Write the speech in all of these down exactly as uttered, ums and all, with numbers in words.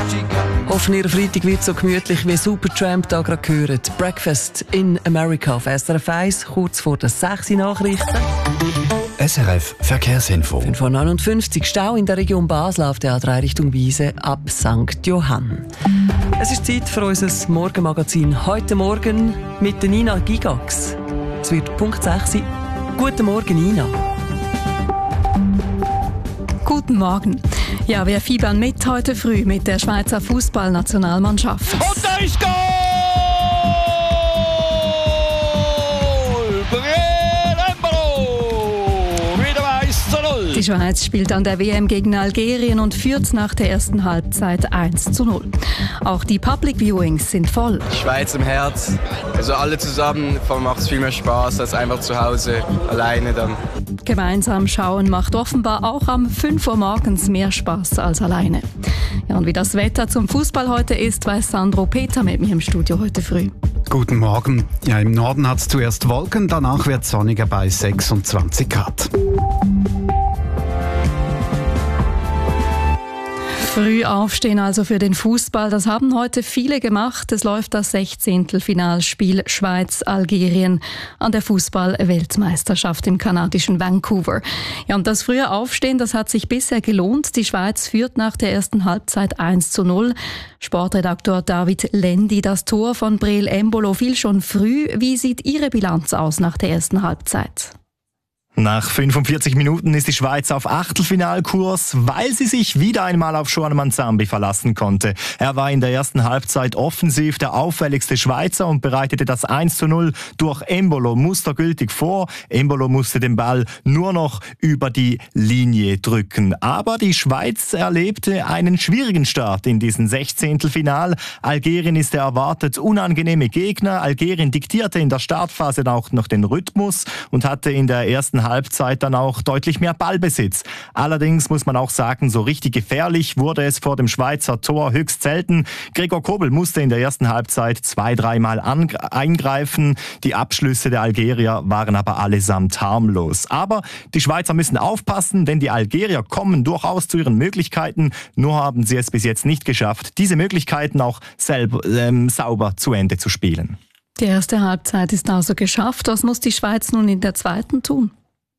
Hoffen, Ihr Freitag wird so gemütlich wie Supertramp da gerade gehört. Breakfast in America auf S R F eins, kurz vor den sechs Uhr Nachrichten. S R F Verkehrsinfo. fünf Uhr neunundfünfzig Stau in der Region Basel auf der A drei Richtung Wiese ab Sankt Johann. Es ist Zeit für unser Morgenmagazin. Heute Morgen mit der Nina Gigax. Es wird Punkt sechs sein. Guten Morgen, Nina. Guten Morgen. Ja, wir fiebern mit heute früh mit der Schweizer Fußballnationalmannschaft. Und da ist Goal! Breel Embolo! Wieder eins zu null. Die Schweiz spielt an der W M gegen Algerien und führt nach der ersten Halbzeit eins zu null. Auch die Public Viewings sind voll. Schweiz im Herz. Also alle zusammen, vor allem macht es viel mehr Spaß als einfach zu Hause alleine dann. Gemeinsam schauen macht offenbar auch am fünf Uhr morgens mehr Spaß als alleine. Ja, und wie das Wetter zum Fußball heute ist, weiß Sandro Peter mit mir im Studio heute früh. Guten Morgen. Ja, im Norden hat es zuerst Wolken, danach wird es sonniger bei sechsundzwanzig Grad. Früh aufstehen also für den Fußball, das haben heute viele gemacht. Es läuft das Sechzehntelfinalspiel Schweiz-Algerien an der Fußball-Weltmeisterschaft im kanadischen Vancouver. Ja, und das frühe Aufstehen, das hat sich bisher gelohnt. Die Schweiz führt nach der ersten Halbzeit eins zu null. Sportredaktor David Lendi, das Tor von Breel Embolo fiel schon früh. Wie sieht Ihre Bilanz aus nach der ersten Halbzeit? Nach fünfundvierzig Minuten ist die Schweiz auf Achtelfinalkurs, weil sie sich wieder einmal auf Shoan Manzambi verlassen konnte. Er war in der ersten Halbzeit offensiv der auffälligste Schweizer und bereitete das eins zu null durch Embolo mustergültig vor. Embolo musste den Ball nur noch über die Linie drücken. Aber die Schweiz erlebte einen schwierigen Start in diesem Sechzehntelfinal. Algerien ist der erwartet unangenehme Gegner. Algerien diktierte in der Startphase auch noch den Rhythmus und hatte in der ersten Halbzeit dann auch deutlich mehr Ballbesitz. Allerdings muss man auch sagen, so richtig gefährlich wurde es vor dem Schweizer Tor höchst selten. Gregor Kobel musste in der ersten Halbzeit zwei, dreimal eingreifen. Die Abschlüsse der Algerier waren aber allesamt harmlos. Aber die Schweizer müssen aufpassen, denn die Algerier kommen durchaus zu ihren Möglichkeiten. Nur haben sie es bis jetzt nicht geschafft, diese Möglichkeiten auch selber, ähm, sauber zu Ende zu spielen. Die erste Halbzeit ist also geschafft. Was muss die Schweiz nun in der zweiten tun?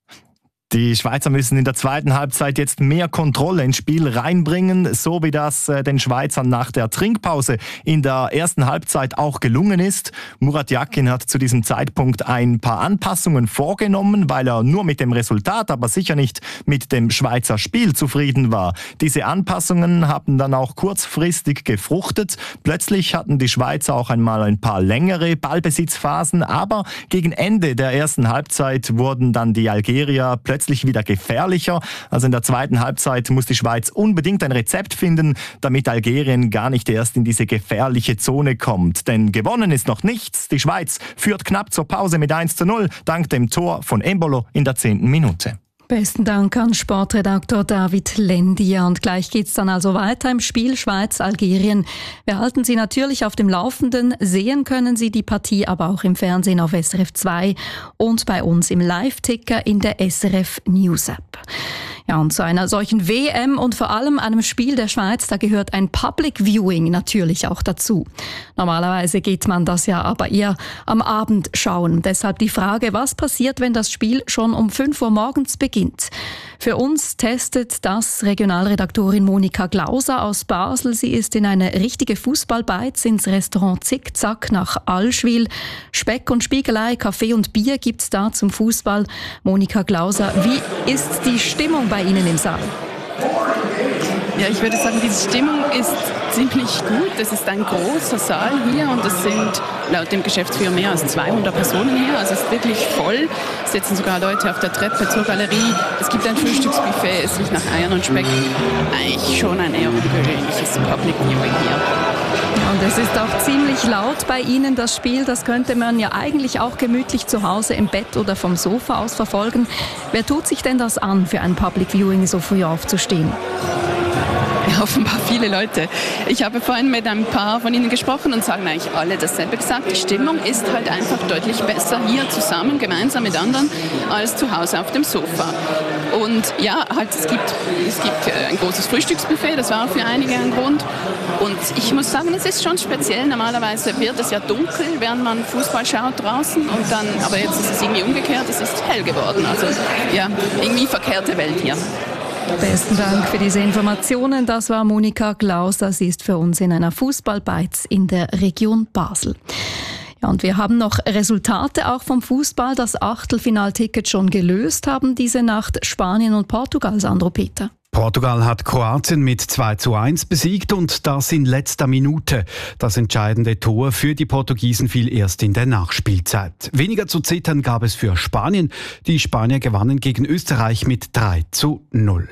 Die Schweizer müssen in der zweiten Halbzeit jetzt mehr Kontrolle ins Spiel reinbringen, so wie das äh, den Schweizern nach der Trinkpause in der ersten Halbzeit auch gelungen ist. Murat Yakin hat zu diesem Zeitpunkt ein paar Anpassungen vorgenommen, weil er nur mit dem Resultat, aber sicher nicht mit dem Schweizer Spiel zufrieden war. Diese Anpassungen haben dann auch kurzfristig gefruchtet. Plötzlich hatten die Schweizer auch einmal ein paar längere Ballbesitzphasen, aber gegen Ende der ersten Halbzeit wurden dann die Algerier plötzlich wieder gefährlicher. Also in der zweiten Halbzeit muss die Schweiz unbedingt ein Rezept finden, damit Algerien gar nicht erst in diese gefährliche Zone kommt. Denn gewonnen ist noch nichts. Die Schweiz führt knapp zur Pause mit eins zu null, dank dem Tor von Embolo in der zehnten Minute. Besten Dank an Sportredaktor David Lendi. Und gleich geht's dann also weiter im Spiel Schweiz-Algerien. Wir halten Sie natürlich auf dem Laufenden. Sehen können Sie die Partie aber auch im Fernsehen auf S R F zwei und bei uns im Live-Ticker in der S R F News App. Ja, und zu einer solchen W M und vor allem einem Spiel der Schweiz, da gehört ein Public Viewing natürlich auch dazu. Normalerweise geht man das ja aber eher am Abend schauen. Deshalb die Frage, was passiert, wenn das Spiel schon um fünf Uhr morgens beginnt? Für uns testet das Regionalredaktorin Monika Glauser aus Basel. Sie ist in eine richtige Fußballbeiz ins Restaurant Zickzack nach Allschwil. Speck und Spiegelei, Kaffee und Bier gibt's da zum Fußball. Monika Glauser, wie ist die Stimmung bei Ihnen im Saal? Ja, ich würde sagen, die Stimmung ist ziemlich gut. Es ist ein großer Saal hier und es sind laut dem Geschäftsführer mehr als zweihundert Personen hier. Also es ist wirklich voll. Es sitzen sogar Leute auf der Treppe zur Galerie. Es gibt ein Frühstücksbuffet. Es riecht nach Eiern und Speck. Eigentlich schon ein eher ungewöhnliches Public Viewing hier. Und es ist auch ziemlich laut bei Ihnen, das Spiel. Das könnte man ja eigentlich auch gemütlich zu Hause im Bett oder vom Sofa aus verfolgen. Wer tut sich denn das an, für ein Public Viewing so früh aufzustehen? Ja, offenbar viele Leute. Ich habe vorhin mit ein paar von ihnen gesprochen und sagen eigentlich alle dasselbe gesagt. Die Stimmung ist halt einfach deutlich besser hier zusammen, gemeinsam mit anderen, als zu Hause auf dem Sofa. Und ja, halt, es gibt, es gibt ein großes Frühstücksbuffet, das war für einige ein Grund. Und ich muss sagen, es ist schon speziell. Normalerweise wird es ja dunkel, während man Fußball schaut draußen. Und dann, aber jetzt ist es irgendwie umgekehrt, es ist hell geworden. Also ja, irgendwie verkehrte Welt hier. Besten Dank für diese Informationen. Das war Monika Glauser. Sie ist für uns in einer Fußball-Beiz in der Region Basel. Ja, und wir haben noch Resultate auch vom Fußball. Das Achtelfinalticket schon gelöst haben diese Nacht Spanien und Portugal, Sandro Peter. Portugal hat Kroatien mit zwei zu eins besiegt und das in letzter Minute. Das entscheidende Tor für die Portugiesen fiel erst in der Nachspielzeit. Weniger zu zittern gab es für Spanien. Die Spanier gewannen gegen Österreich mit drei zu null.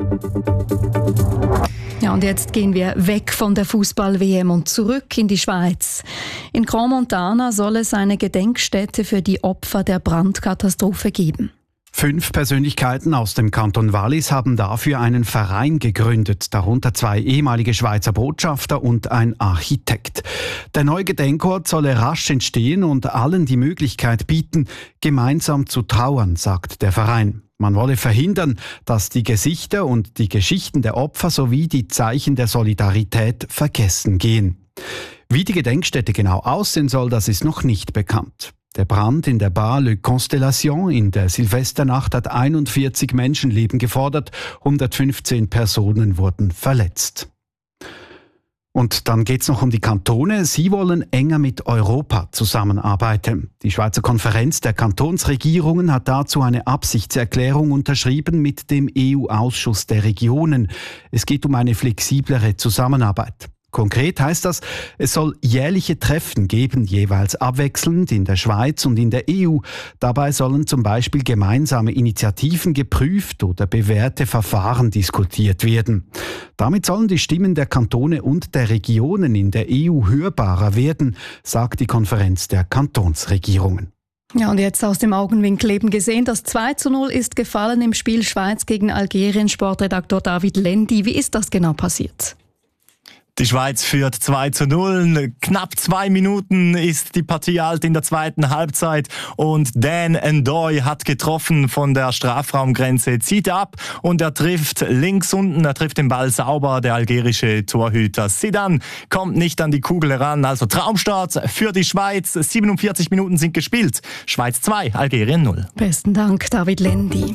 Ja, und jetzt gehen wir weg von der Fußball-W M und zurück in die Schweiz. In Crans-Montana soll es eine Gedenkstätte für die Opfer der Brandkatastrophe geben. Fünf Persönlichkeiten aus dem Kanton Wallis haben dafür einen Verein gegründet, darunter zwei ehemalige Schweizer Botschafter und ein Architekt. Der neue Gedenkort solle rasch entstehen und allen die Möglichkeit bieten, gemeinsam zu trauern, sagt der Verein. Man wolle verhindern, dass die Gesichter und die Geschichten der Opfer sowie die Zeichen der Solidarität vergessen gehen. Wie die Gedenkstätte genau aussehen soll, das ist noch nicht bekannt. Der Brand in der Bar Le Constellation in der Silvesternacht hat einundvierzig Menschenleben gefordert, hundertfünfzehn Personen wurden verletzt. Und dann geht's noch um die Kantone. Sie wollen enger mit Europa zusammenarbeiten. Die Schweizer Konferenz der Kantonsregierungen hat dazu eine Absichtserklärung unterschrieben mit dem E U-Ausschuss der Regionen. Es geht um eine flexiblere Zusammenarbeit. Konkret heißt das, es soll jährliche Treffen geben, jeweils abwechselnd in der Schweiz und in der E U. Dabei sollen zum Beispiel gemeinsame Initiativen geprüft oder bewährte Verfahren diskutiert werden. Damit sollen die Stimmen der Kantone und der Regionen in der E U hörbarer werden, sagt die Konferenz der Kantonsregierungen. Ja, und jetzt aus dem Augenwinkel eben gesehen, das zwei zu null ist gefallen im Spiel Schweiz gegen Algerien. Sportredaktor David Lendi, wie ist das genau passiert? Die Schweiz führt zwei zu null. Knapp zwei Minuten ist die Partie alt in der zweiten Halbzeit. Und Dan Ndoye hat getroffen von der Strafraumgrenze, zieht ab und er trifft links unten, er trifft den Ball sauber, der algerische Torhüter Zidane kommt nicht an die Kugel heran. Also Traumstart für die Schweiz. siebenundvierzig Minuten sind gespielt. Schweiz zwei, Algerien null. Besten Dank, David Lendi.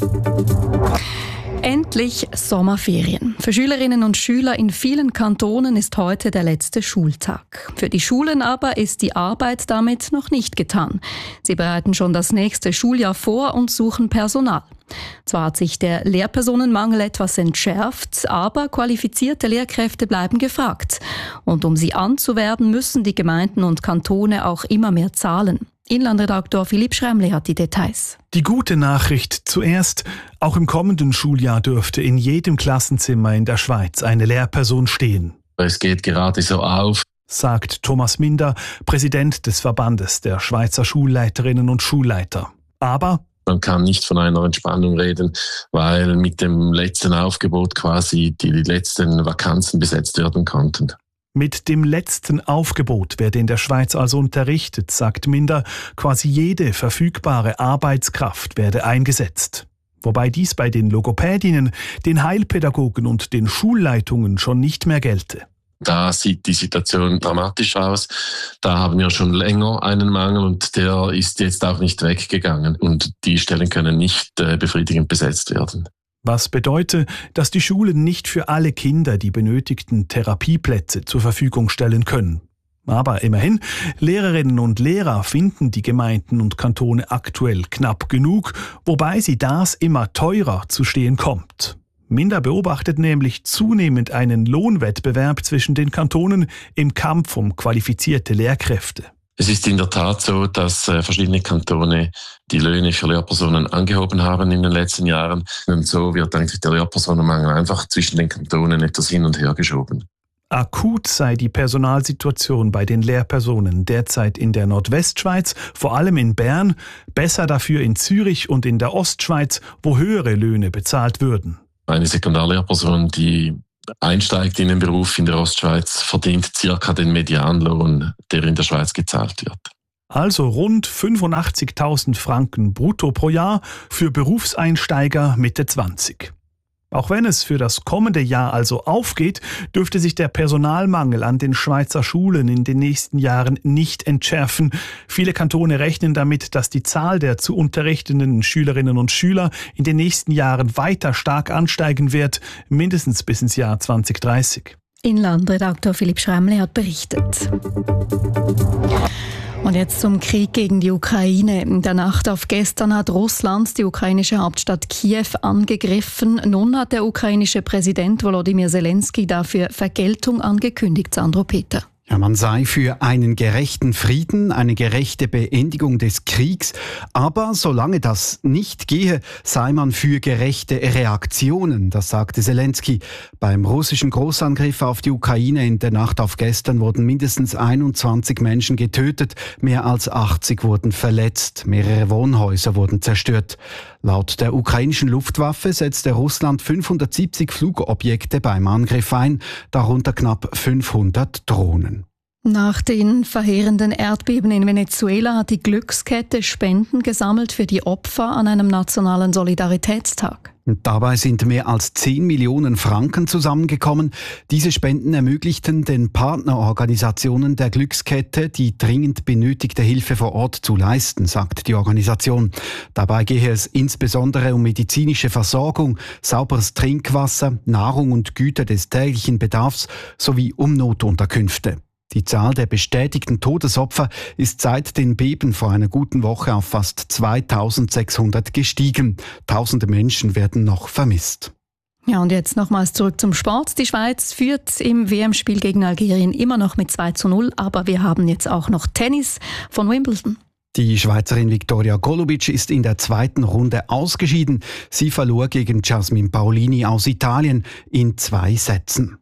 Endlich Sommerferien. Für Schülerinnen und Schüler in vielen Kantonen ist heute der letzte Schultag. Für die Schulen aber ist die Arbeit damit noch nicht getan. Sie bereiten schon das nächste Schuljahr vor und suchen Personal. Zwar hat sich der Lehrpersonenmangel etwas entschärft, aber qualifizierte Lehrkräfte bleiben gefragt. Und um sie anzuwerben, müssen die Gemeinden und Kantone auch immer mehr zahlen. Inlandredaktor Philipp Schremli hat die Details. Die gute Nachricht zuerst: Auch im kommenden Schuljahr dürfte in jedem Klassenzimmer in der Schweiz eine Lehrperson stehen. Es geht gerade so auf, sagt Thomas Minder, Präsident des Verbandes der Schweizer Schulleiterinnen und Schulleiter. Aber man kann nicht von einer Entspannung reden, weil mit dem letzten Aufgebot quasi die letzten Vakanzen besetzt werden konnten. Mit dem letzten Aufgebot werde in der Schweiz also unterrichtet, sagt Minder. Quasi jede verfügbare Arbeitskraft werde eingesetzt. Wobei dies bei den Logopädinnen, den Heilpädagogen und den Schulleitungen schon nicht mehr gelte. Da sieht die Situation dramatisch aus. Da haben wir schon länger einen Mangel und der ist jetzt auch nicht weggegangen. Und die Stellen können nicht äh, befriedigend besetzt werden. Was bedeutet, dass die Schulen nicht für alle Kinder die benötigten Therapieplätze zur Verfügung stellen können. Aber immerhin, Lehrerinnen und Lehrer finden die Gemeinden und Kantone aktuell knapp genug, wobei sie das immer teurer zu stehen kommt. Minder beobachtet nämlich zunehmend einen Lohnwettbewerb zwischen den Kantonen im Kampf um qualifizierte Lehrkräfte. Es ist in der Tat so, dass äh, verschiedene Kantone die Löhne für Lehrpersonen angehoben haben in den letzten Jahren. Und so wird eigentlich der Lehrpersonenmangel einfach zwischen den Kantonen etwas hin und her geschoben. Akut sei die Personalsituation bei den Lehrpersonen derzeit in der Nordwestschweiz, vor allem in Bern, besser dafür in Zürich und in der Ostschweiz, wo höhere Löhne bezahlt würden. Eine Sekundarlehrperson, die einsteigt in den Beruf in der Ostschweiz, verdient circa den Medianlohn, der in der Schweiz gezahlt wird. Also rund fünfundachtzigtausend Franken brutto pro Jahr für Berufseinsteiger Mitte zwanzig. Auch wenn es für das kommende Jahr also aufgeht, dürfte sich der Personalmangel an den Schweizer Schulen in den nächsten Jahren nicht entschärfen. Viele Kantone rechnen damit, dass die Zahl der zu unterrichtenden Schülerinnen und Schüler in den nächsten Jahren weiter stark ansteigen wird, mindestens bis ins Jahr zwanzig dreißig. Inlandredaktor Philipp Schremli hat berichtet. Und jetzt zum Krieg gegen die Ukraine. In der Nacht auf gestern hat Russland die ukrainische Hauptstadt Kiew angegriffen. Nun hat der ukrainische Präsident Volodymyr Zelensky dafür Vergeltung angekündigt, Sandro Peter. Ja, man sei für einen gerechten Frieden, eine gerechte Beendigung des Kriegs. Aber solange das nicht gehe, sei man für gerechte Reaktionen, das sagte Zelensky. Beim russischen Großangriff auf die Ukraine in der Nacht auf gestern wurden mindestens einundzwanzig Menschen getötet, mehr als achtzig wurden verletzt, mehrere Wohnhäuser wurden zerstört. Laut der ukrainischen Luftwaffe setzte Russland fünfhundertsiebzig Flugobjekte beim Angriff ein, darunter knapp fünfhundert Drohnen. Nach den verheerenden Erdbeben in Venezuela hat die Glückskette Spenden gesammelt für die Opfer an einem nationalen Solidaritätstag. Und dabei sind mehr als zehn Millionen Franken zusammengekommen. Diese Spenden ermöglichten den Partnerorganisationen der Glückskette, die dringend benötigte Hilfe vor Ort zu leisten, sagt die Organisation. Dabei gehe es insbesondere um medizinische Versorgung, sauberes Trinkwasser, Nahrung und Güter des täglichen Bedarfs sowie um Notunterkünfte. Die Zahl der bestätigten Todesopfer ist seit den Beben vor einer guten Woche auf fast zweitausendsechshundert gestiegen. Tausende Menschen werden noch vermisst. Ja, und jetzt nochmals zurück zum Sport. Die Schweiz führt im W M-Spiel gegen Algerien immer noch mit zwei zu null, aber wir haben jetzt auch noch Tennis von Wimbledon. Die Schweizerin Viktoria Golubic ist in der zweiten Runde ausgeschieden. Sie verlor gegen Jasmine Paolini aus Italien in zwei Sätzen.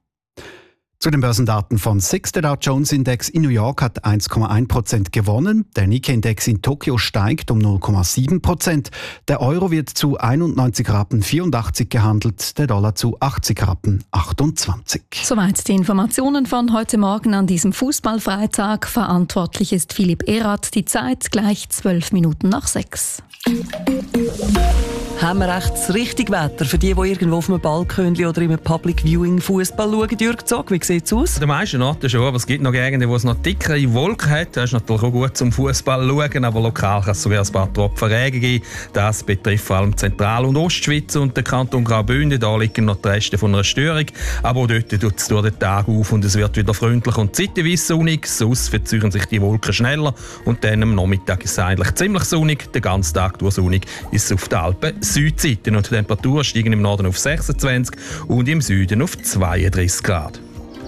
Zu den Börsendaten von S I X. Der Dow Jones Index in New York hat eins Komma eins Prozent gewonnen. Der Nikkei-Index in Tokio steigt um null Komma sieben Prozent. Der Euro wird zu einundneunzig Rappen vierundachtzig gehandelt, der Dollar zu achtzig Rappen achtundzwanzig. Soweit die Informationen von heute Morgen an diesem Fußballfreitag. Verantwortlich ist Philipp Erath. Die Zeit gleich zwölf Minuten nach sechs. Haben wir echt das richtige Wetter für die, die irgendwo auf einem Balkönchen oder im Public Viewing Fußball schauen? Jürg Zog, wie sieht es aus? An den meisten Orten schon, aber es gibt noch Gegenden, wo es noch dickere Wolken hat. Das ist natürlich auch gut zum Fußball schauen, aber lokal kann es sogar ein paar Tropfen Regen geben. Das betrifft vor allem Zentral- und Ostschweiz und den Kanton Graubünden. Da liegen noch die Reste von einer Störung. Aber auch dort tut es durch den Tag auf und es wird wieder freundlich und zeitweise sonnig. Sonst verziehen sich die Wolken schneller und dann am Nachmittag ist es eigentlich ziemlich sonnig. Den ganzen Tag durch sonnig ist es auf den Alpen Südseite und die Temperaturen steigen im Norden auf sechsundzwanzig und im Süden auf zweiunddreißig Grad.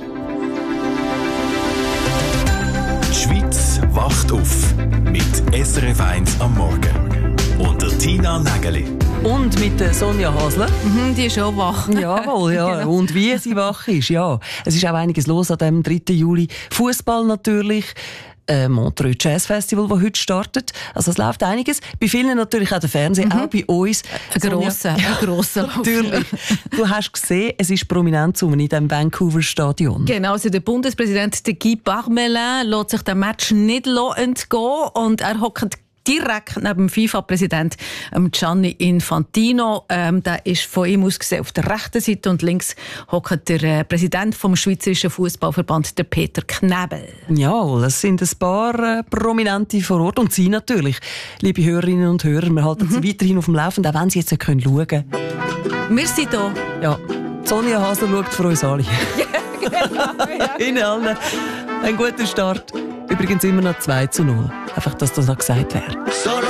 Die Schweiz wacht auf mit S R F eins am Morgen. Und der Tina Nägeli. Und mit der Sonja Hasler. Mhm, die ist auch wach. Jawohl, ja. Genau. Und wie sie wach ist, ja. Es ist auch einiges los an dem dritten Juli. Fußball natürlich. Äh, Montreux Jazz Festival, das heute startet. Also es läuft einiges. Bei vielen natürlich auch der Fernseher, mhm. auch bei uns. Ein grosser, ein grosser Lauf. Natürlich. Du hast gesehen, es ist prominent in diesem Vancouver Stadion. Genau, also der Bundespräsident der Guy Parmelin lässt sich den Match nicht entgehen und er hockt direkt neben dem FIFA-Präsident Gianni Infantino. Ähm, der ist von ihm aus gesehen auf der rechten Seite und links hockt der äh, Präsident vom Schweizerischen Fußballverband, der Peter Knebel. Ja, es sind ein paar äh, Prominente vor Ort und Sie natürlich, liebe Hörerinnen und Hörer. Wir halten mhm. Sie weiterhin auf dem Laufenden, auch wenn Sie jetzt nicht schauen können. Wir sind da. Ja, Sonja Hasler schaut für uns alle. Genau, ja. Ihnen allen einen guten Start. Übrigens immer noch zwei zu null. Einfach, dass das noch gesagt wäre.